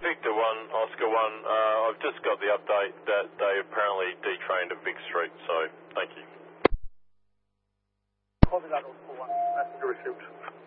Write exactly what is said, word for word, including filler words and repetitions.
Victor one, Oscar one, uh, I've just got the update that they apparently detrained at Vic Street, so thank you. Copy that, Oscar one. Messenger received.